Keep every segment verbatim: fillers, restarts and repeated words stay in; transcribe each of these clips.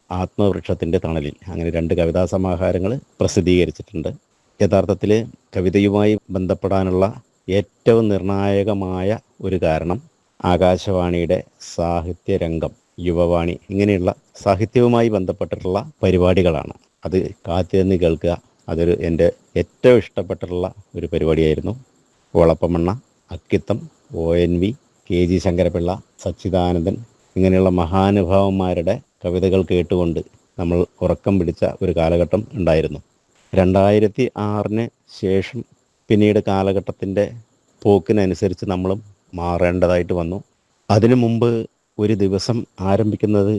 ആത്മവൃക്ഷത്തിൻ്റെ തണലിൽ, അങ്ങനെ രണ്ട് കവിതാ സമാഹാരങ്ങൾ പ്രസിദ്ധീകരിച്ചിട്ടുണ്ട്. യഥാർത്ഥത്തിൽ കവിതയുമായി ബന്ധപ്പെടാനുള്ള ഏറ്റവും നിർണായകമായ ഒരു കാരണം ആകാശവാണിയുടെ സാഹിത്യരംഗം, യുവവാണി, ഇങ്ങനെയുള്ള സാഹിത്യവുമായി ബന്ധപ്പെട്ടിട്ടുള്ള പരിപാടികളാണ്. അത് കാത്തിരുന്ന് കേൾക്കുക, അതൊരു എൻ്റെ ഏറ്റവും ഇഷ്ടപ്പെട്ടിട്ടുള്ള ഒരു പരിപാടിയായിരുന്നു. വളപ്പമണ്ണ, Akkitham, O N V, K G Sankara Pillai, Sachidanandan, ഇങ്ങനെയുള്ള മഹാനുഭാവന്മാരുടെ കവിതകൾ കേട്ടുകൊണ്ട് നമ്മൾ ഉറക്കം പിടിച്ച ഒരു കാലഘട്ടം ഉണ്ടായിരുന്നു. രണ്ടായിരത്തി ആറിന് ശേഷം പിന്നീട് കാലഘട്ടത്തിൻ്റെ പോക്കിനനുസരിച്ച് നമ്മളും മാറേണ്ടതായിട്ട് വന്നു. അതിനു മുമ്പ് ഒരു ദിവസം ആരംഭിക്കുന്നത്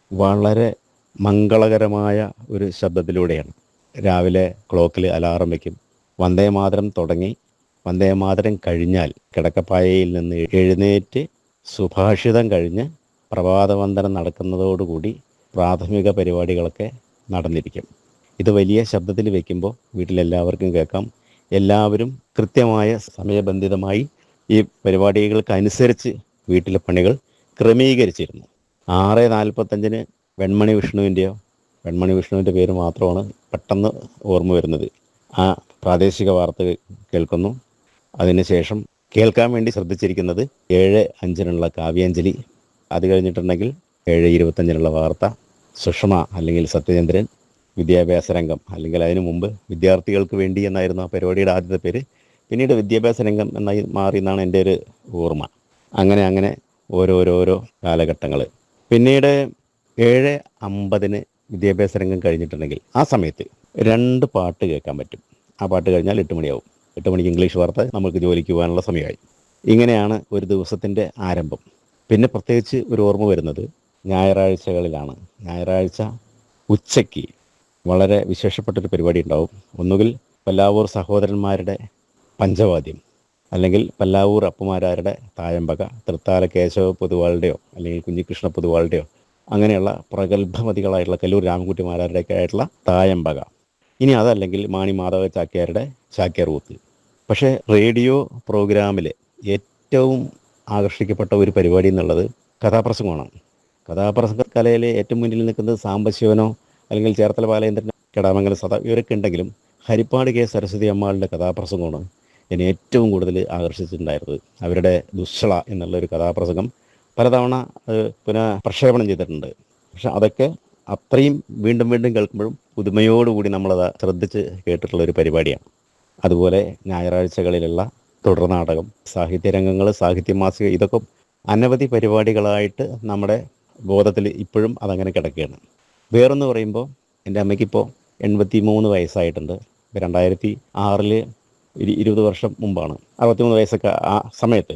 വളരെ മംഗളകരമായ ഒരു ശബ്ദത്തിലൂടെയാണ്. രാവിലെ ക്ലോക്കിൽ അലാറം വയ്ക്കും. വന്ദേമാതരം തുടങ്ങി വന്ദേമാതരം കഴിഞ്ഞാൽ കിടക്കപ്പായയിൽ നിന്ന് എഴുന്നേറ്റ് സുഭാഷിതം കഴിഞ്ഞ് പ്രഭാതവന്ദനം നടക്കുന്നതോടുകൂടി പ്രാഥമിക പരിപാടികളൊക്കെ നടന്നിരിക്കും. ഇത് വലിയ ശബ്ദത്തിൽ വയ്ക്കുമ്പോൾ വീട്ടിലെല്ലാവർക്കും കേൾക്കാം. എല്ലാവരും കൃത്യമായ സമയബന്ധിതമായി ഈ പരിപാടികൾക്കനുസരിച്ച് വീട്ടിലെ പണികൾ ക്രമീകരിച്ചിരുന്നു. ആറ് നാൽപ്പത്തഞ്ചിന് വെൺമണി വിഷ്ണുവിൻ്റെയോ വെൺമണി വിഷ്ണുവിൻ്റെ പേര് മാത്രമാണ് പെട്ടെന്ന് ഓർമ്മ വരുന്നത്. ആ പ്രാദേശിക വാർത്ത കേൾക്കുന്നു. അതിനുശേഷം കേൾക്കാൻ വേണ്ടി ശ്രദ്ധിച്ചിരിക്കുന്നത് ഏഴ് അഞ്ചിനുള്ള കാവ്യാഞ്ജലി. അത് കഴിഞ്ഞിട്ടുണ്ടെങ്കിൽ ഏഴ് ഇരുപത്തഞ്ചിനുള്ള വാർത്ത, സുഷമ അല്ലെങ്കിൽ സത്യചന്ദ്രൻ, വിദ്യാഭ്യാസ രംഗം, അല്ലെങ്കിൽ അതിനു മുമ്പ് വിദ്യാർത്ഥികൾക്ക് വേണ്ടി എന്നായിരുന്നു ആ പരിപാടിയുടെ ആദ്യത്തെ പേര്. പിന്നീട് വിദ്യാഭ്യാസ രംഗം എന്നായി മാറി എന്നാണ് എൻ്റെ ഒരു ഓർമ്മ. അങ്ങനെ അങ്ങനെ ഓരോരോരോ കാലഘട്ടങ്ങൾ. പിന്നീട് ഏഴ് അമ്പതിന് വിദ്യാഭ്യാസ രംഗം കഴിഞ്ഞിട്ടുണ്ടെങ്കിൽ ആ സമയത്ത് രണ്ട് പാട്ട് കേൾക്കാൻ പറ്റും. ആ പാട്ട് കഴിഞ്ഞാൽ എട്ട് മണിയാവും. എട്ട് മണിക്ക് ഇംഗ്ലീഷ് വാർത്ത, നമുക്ക് ജോലിക്ക് പോകാനുള്ള സമയമായി. ഇങ്ങനെയാണ് ഒരു ദിവസത്തിൻ്റെ ആരംഭം. പിന്നെ പ്രത്യേകിച്ച് ഒരു ഓർമ്മ വരുന്നത് ഞായറാഴ്ചകളിലാണ്. ഞായറാഴ്ച ഉച്ചയ്ക്ക് വളരെ വിശേഷപ്പെട്ടൊരു പരിപാടി ഉണ്ടാവും. ഒന്നുകിൽ പല്ലാവൂർ സഹോദരന്മാരുടെ പഞ്ചവാദ്യം, അല്ലെങ്കിൽ പല്ലാവൂർ അപ്പുമാരാരുടെ തായമ്പക, തൃത്താല കേശവ പൊതുവാളുടെയോ അല്ലെങ്കിൽ കുഞ്ഞികൃഷ്ണ പൊതുവാളുടെയോ അങ്ങനെയുള്ള പ്രഗത്ഭമതികളായിട്ടുള്ള കല്ലൂർ രാമൻകുട്ടിമാരുടെയൊക്കെ ആയിട്ടുള്ള തായമ്പക. ഇനി അതല്ലെങ്കിൽ മാണി മാധവ ചാക്യാരുടെ ചാക്യാർകൂത്ത്. പക്ഷേ റേഡിയോ പ്രോഗ്രാമിൽ ഏറ്റവും ആകർഷിക്കപ്പെട്ട ഒരു പരിപാടി എന്നുള്ളത് കഥാപ്രസംഗമാണ്. കഥാപ്രസംഗ കലയിലെ ഏറ്റവും മുന്നിൽ നിൽക്കുന്നത് സാംബശിവനോ അല്ലെങ്കിൽ ചേർത്തല ബാലേന്ദ്രനോ കെടാമംഗലം സദാ ഇവരൊക്കെ ഉണ്ടെങ്കിലും ഹരിപ്പാട് കെ സരസ്വതി അമ്മാളുടെ കഥാപ്രസംഗമാണ് എന്നെ ഏറ്റവും കൂടുതൽ ആകർഷിച്ചിട്ടുണ്ടായിരുന്നത്. അവരുടെ ദുശ്ശള എന്നുള്ളൊരു കഥാപ്രസംഗം പലതവണ പുനഃ പ്രക്ഷേപണം ചെയ്തിട്ടുണ്ട്. പക്ഷെ അതൊക്കെ അത്രയും വീണ്ടും വീണ്ടും കേൾക്കുമ്പോഴും പുതുമയോടുകൂടി നമ്മളത് ശ്രദ്ധിച്ച് കേട്ടിട്ടുള്ള ഒരു പരിപാടിയാണ്. അതുപോലെ ഞായറാഴ്ചകളിലുള്ള തുടർനാടകം, സാഹിത്യരംഗങ്ങൾ, സാഹിത്യമാസിക, ഇതൊക്കെ അനവധി പരിപാടികളായിട്ട് നമ്മുടെ ബോധത്തിൽ ഇപ്പോഴും അതങ്ങനെ കിടക്കുകയാണ്. വേറൊന്ന് പറയുമ്പോൾ എൻ്റെ അമ്മയ്ക്കിപ്പോൾ എൺപത്തി മൂന്ന് വയസ്സായിട്ടുണ്ട്. രണ്ടായിരത്തി ആറില് ഇരുപത് വർഷം മുമ്പാണ്. അറുപത്തിമൂന്ന് വയസ്സൊക്കെ ആ സമയത്ത്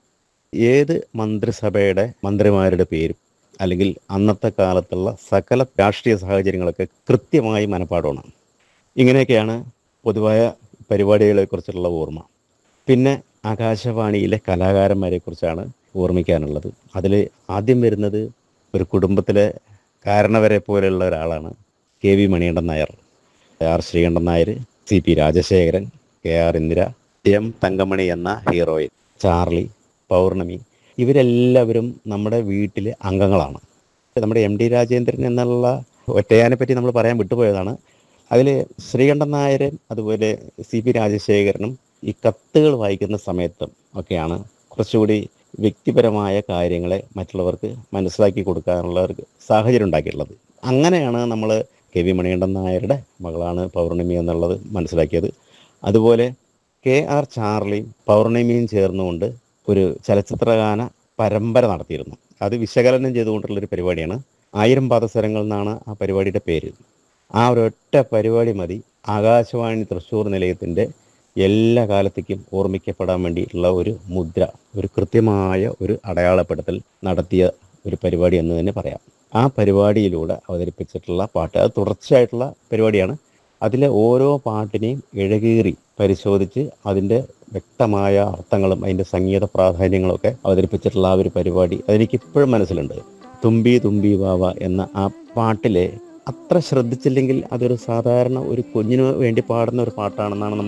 ഏത് മന്ത്രിസഭയുടെ മന്ത്രിമാരുടെ പേരും അല്ലെങ്കിൽ അന്നത്തെ കാലത്തുള്ള സകല രാഷ്ട്രീയ സാഹചര്യങ്ങളൊക്കെ കൃത്യമായി മനപ്പാടമാണ്. ഇങ്ങനെയൊക്കെയാണ് പൊതുവായ പരിപാടികളെക്കുറിച്ചുള്ള ഓർമ്മ. പിന്നെ ആകാശവാണിയിലെ കലാകാരന്മാരെക്കുറിച്ചാണ് ഓർമ്മിക്കാനുള്ളത്. അതിൽ ആദ്യം വരുന്നത് ഒരു കുടുംബത്തിലെ കാരണവരെ പോലെയുള്ള ഒരാളാണ് K V Manikandan Nair, R Sreekandan Nair, C P Rajasekharan, K R Indira, M Thankamani എന്ന ഹീറോയിൻ, ചാർലി, പൗർണമി, ഇവരെല്ലാവരും നമ്മുടെ വീട്ടിൽ അംഗങ്ങളാണ്. നമ്മുടെ എം ഡി രാജേന്ദ്രൻ എന്നുള്ള ഒറ്റയാനെ പറ്റി നമ്മൾ പറയാൻ വിട്ടുപോയതാണ്. അതിൽ ശ്രീകണ്ഠൻ നായരും അതുപോലെ സി പി രാജശേഖരനും ഈ കത്തുകൾ വായിക്കുന്ന സമയത്തും ഒക്കെയാണ് കുറച്ചുകൂടി വ്യക്തിപരമായ കാര്യങ്ങളെ മറ്റുള്ളവർക്ക് മനസ്സിലാക്കി കൊടുക്കാനുള്ള ഒരു സാഹചര്യം ഉണ്ടാക്കിയിട്ടുള്ളത്. അങ്ങനെയാണ് നമ്മൾ കെ വി മണികണ്ഠൻ നായരുടെ മകളാണ് പൗർണമി എന്നുള്ളത് മനസ്സിലാക്കിയത്. അതുപോലെ കെ ആർ ചാർലിയും പൗർണമിയും ചേർന്നുകൊണ്ട് ഒരു ചലച്ചിത്രഗാന പരമ്പര നടത്തിയിരുന്നു. അത് വിശകലനം ചെയ്തുകൊണ്ടുള്ളൊരു പരിപാടിയാണ്. ആയിരം പാദസരങ്ങൾ എന്നാണ് ആ പരിപാടിയുടെ പേര്. ആ ഒരൊറ്റ പരിപാടി മതി ആകാശവാണി തൃശ്ശൂർ നിലയത്തിൻ്റെ എല്ലാ കാലത്തേക്കും ഓർമ്മിക്കപ്പെടാൻ വേണ്ടിയിട്ടുള്ള ഒരു മുദ്ര, ഒരു കൃത്യമായ ഒരു അടയാളപ്പെടുത്തൽ നടത്തിയ ഒരു പരിപാടി എന്ന് തന്നെ പറയാം. ആ പരിപാടിയിലൂടെ അവതരിപ്പിച്ചിട്ടുള്ള പാട്ട് അത് തുടർച്ചയായിട്ടുള്ള പരിപാടിയാണ്. അതിലെ ഓരോ പാട്ടിനെയും ഇഴകീറി പരിശോധിച്ച് അതിൻ്റെ വ്യക്തമായ അർത്ഥങ്ങളും അതിൻ്റെ സംഗീത പ്രാധാന്യങ്ങളൊക്കെ അവതരിപ്പിച്ചിട്ടുള്ള ആ ഒരു പരിപാടി അതെനിക്കിപ്പോഴും മനസ്സിലുണ്ട്. തുമ്പി തുമ്പി വാവ എന്ന ആ പാട്ടിലെ അത്ര ശ്രദ്ധിച്ചില്ലെങ്കിൽ അതൊരു സാധാരണ ഒരു കുഞ്ഞിന് വേണ്ടി പാടുന്ന ഒരു പാട്ടാണെന്നാണ് നമ്മൾ